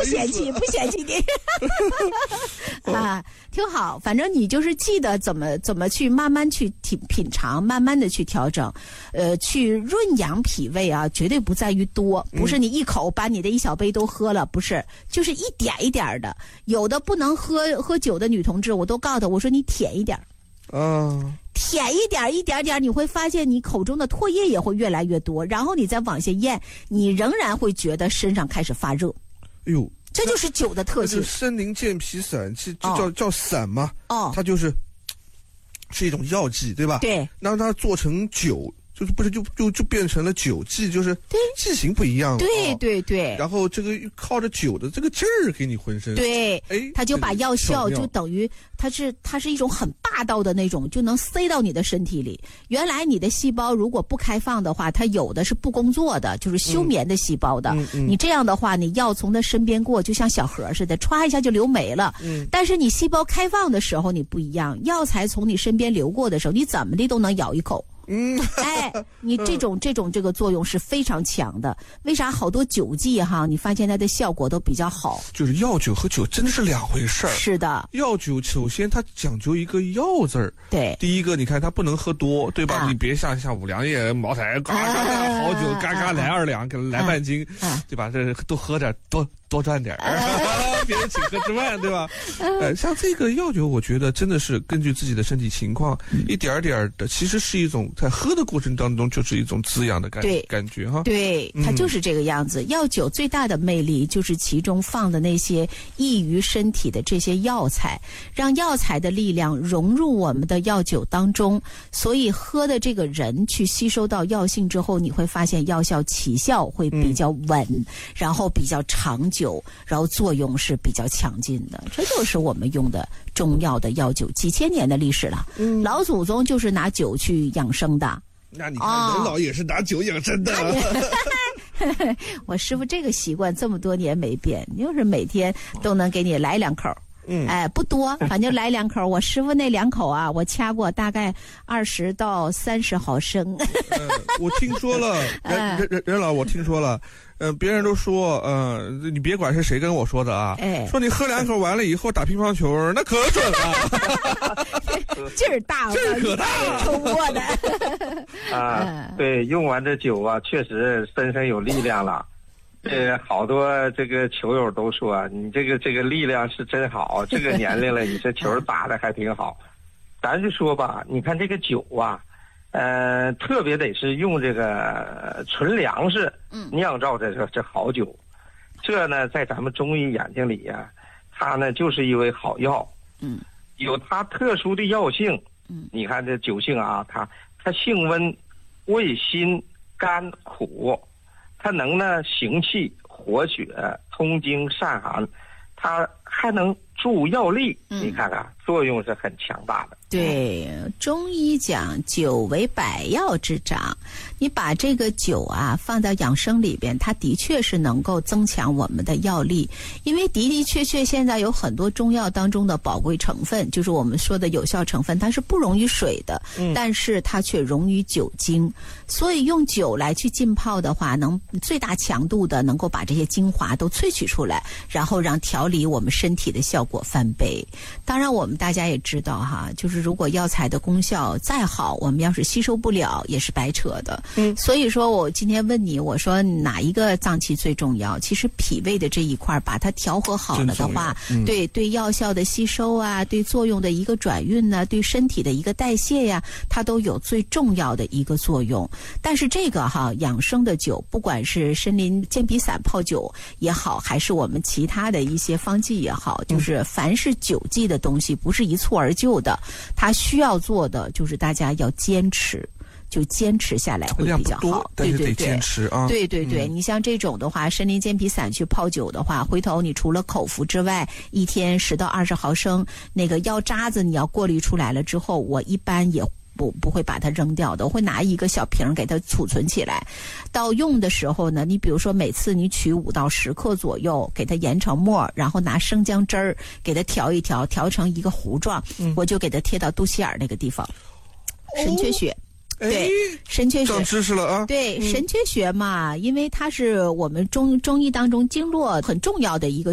嫌弃你啊，挺好。反正你就是记得怎么去慢慢去品尝，慢慢的去调整，去润养脾胃啊，绝对不在于多，不是你一口把你的一小杯都喝了，不是，就是一点一点的。有的不能喝酒的女同志，我都告诉她，我说你舔一点。舔一点一点点，你会发现你口中的唾液也会越来越多，然后你再往下咽，你仍然会觉得身上开始发热。 哎呦， 这就是酒的特性。 参苓健脾散，其实叫散嘛。它是一种药剂，对吧？ 对。 那它做成酒，就是不是就变成了酒剂，就是剂型不一样了。 对。 然后这个靠着酒的这个劲儿给你浑身。 对。它就把药效就等于它是一种很霸道的那种，就能塞到你的身体里。原来你的细胞如果不开放的话，它有的是不工作的，就是休眠的细胞的。你这样的话，你药从它身边过，就像小河似的，歘一下就流没了。但是你细胞开放的时候你不一样，药材从你身边流过的时候，你怎么的都能咬一口。你这个作用是非常强的。为啥好多酒剂哈，你发现它的效果都比较好？ 就是药酒和酒真的是两回事儿。 是的， 药酒首先它讲究一个药字儿。 对， 第一个你看它不能喝多，对吧？你别像五粮液、茅台，嘎嘎好酒，嘎嘎来2两，给来半斤，对吧？这都喝点，多赚点别人请客吃饭，对吧？像这个药酒，我觉得真的是根据自己的身体情况，一点点的，其实是一种在喝的过程当中就是一种滋养的感觉哈。对， 它就是这个样子。药酒最大的魅力就是其中放的那些益于身体的这些药材，让药材的力量融入我们的药酒当中，所以喝的这个人去吸收到药性之后，你会发现药效起效会比较稳，然后比较长久，然后作用是比较强劲的。这就是我们用的中药的药酒，几千年的历史了。老祖宗就是拿酒去养生的。 那你看人老也是拿酒养生的。 我师傅这个习惯这么多年没变，就是每天都能给你来2口。不多，反正来2口。我师傅那2口啊，我掐过，大概20到30毫升。 我听说了，任老，我听说了，别人都说，你别管是谁跟我说的啊，说你喝2口完了以后打乒乓球，那可准了， 劲儿大， 劲儿可大了， 抽过的。 对，用完这酒啊，确实身有力量了。好多这个球友都说你这个力量是真好，这个年龄了，你这球打的还挺好。咱就说吧，你看这个酒啊，特别得是用这个纯粮食酿造这好酒，这呢在咱们中医眼睛里啊，它呢就是一味好药。有它特殊的药性。你看这酒性啊，它性温，味辛，甘苦。它能呢行气、活血、通经、散寒，它还能助药力。你看看，作用是很强大的。 对，中医讲酒为百药之长，你把这个酒啊放到养生里边，它的确是能够增强我们的药力。因为的确现在有很多中药当中的宝贵成分，就是我们说的有效成分，它是不溶于水的，但是它却溶于酒精。所以用酒来去浸泡的话，能最大强度的能够把这些精华都萃取出来，然后让调理我们身体的效果翻倍。当然我们大家也知道哈，就是如果药材的功效再好，我们要是吸收不了也是白扯的。所以说我今天问你，我说哪一个脏器最重要？其实脾胃的这一块把它调和好了的话，对药效的吸收啊，对作用的一个转运呢，对身体的一个代谢呀，它都有最重要的一个作用。但是这个养生的酒，不管是参苓健脾散泡酒也好，还是我们其他的一些方剂也好，就是凡是酒剂的东西不是一蹴而就的，它需要做的就是大家要坚持，就坚持下来会比较好。 但是得坚持啊。 对，你像这种的话，参苓健脾散去泡酒的话，回头你除了口服之外，一天10到20毫升，那个药渣子你要过滤出来了之后，我一般也不会把它扔掉的，我会拿一个小瓶给它储存起来。到用的时候呢，你比如说每次你取5到10克左右，给它研成沫，然后拿生姜汁儿给它调一调，调成一个糊状，我就给它贴到肚脐眼那个地方。神阙穴。对，神阙穴长知识了啊！ 对，神阙穴嘛，因为它是我们中医当中经络很重要的一个